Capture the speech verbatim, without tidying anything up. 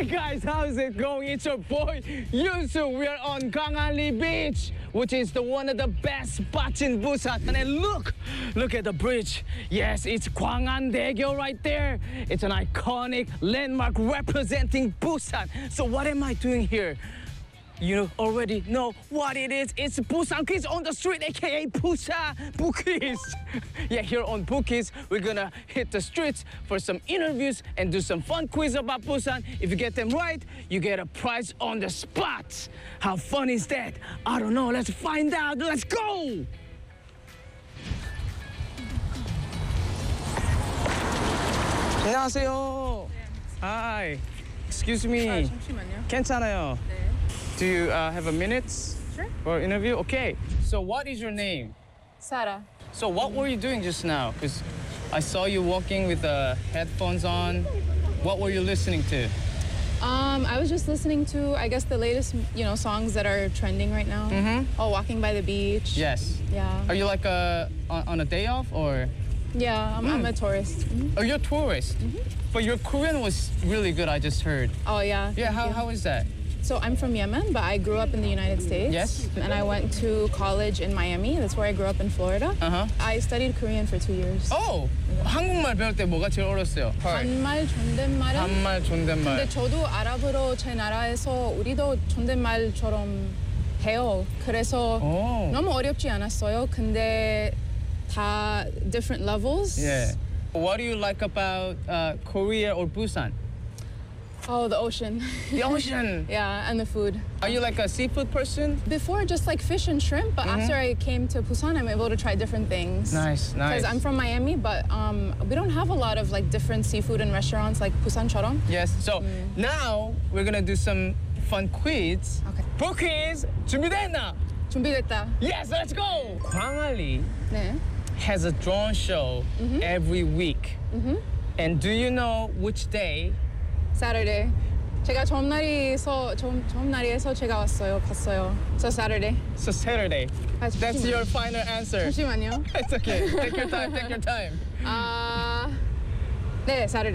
Hi guys, how's it going? It's your boy Yusu. We are on Gangali Beach, which is the one of the best spots in Busan. And then look, look at the bridge. Yes, it's Gwangan-daegyo right there. It's an iconic landmark representing Busan. So what am I doing here? You already know what it is. It's Busan Quiz on the street, aka Busan Bookies. Yeah, here on Bookies, we're gonna hit the streets for some interviews and do some fun quiz about Busan. If you get them right, you get a prize on the spot. How fun is that? I don't know. Let's find out. Let's go. 안녕하세요. Hi. Excuse me. 아, 잠시만요. 괜찮아요. 네. Do you uh, have a minute Sure. for interview? Okay. So what is your name? Sarah. So what were you doing just now? Because I saw you walking with the headphones on. What were you listening to? Um, I was just listening to, I guess, the latest, you know, songs that are trending right now. Mm-hmm. Oh, Walking by the Beach. Yes. Yeah. Are you like a, on, on a day off or? Yeah, I'm, I'm a tourist. Mhm. Oh, you're a tourist. But your Korean was really good, I just heard. Oh, yeah. Yeah, thank how, you. how is that? So I'm from Yemen, but I grew up in the United States. Yes. And I went to college in Miami. That's where I grew up in Florida. Uh-huh. I studied Korean for two years. Oh! 한국말 배울 때 뭐가 제일 어려웠어요? 반말, 존댓말은? 반말, 존댓말. 근데 저도 아랍어로 제 나라에서 우리도 존댓말처럼 해요. 그래서 오. 너무 어렵지 않았어요. 근데 다 different levels. Yeah. What do you like about uh, Korea or Busan? Oh, the ocean. The ocean. Yeah, and the food. Are you like a seafood person? Before, just like fish and shrimp, but after I came to Busan, I'm able to try different things. Nice, nice. Because I'm from Miami, but um, we don't have a lot of like different seafood and restaurants like Busan처럼. Yes. So now we're gonna do some fun quiz. Okay. Bookies 준비됐나? 준비됐다. Yes, let's go. 광안리 네. has a drone show every week. And do you know which day? Saturday. 제가 처음 날에서 처음, 처음 날에서 제가 왔어요. 봤어요. So Saturday. So Saturday. 아, That's 잠시만요. your final answer. 잠시만요. It's okay. Take your time. Take your time. 아, 네, Saturday.